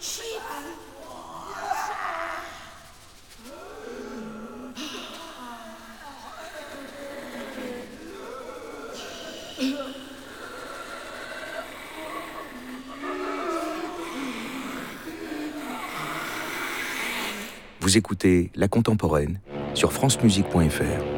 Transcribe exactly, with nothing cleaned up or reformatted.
Vous écoutez La Contemporaine sur francemusique point f r.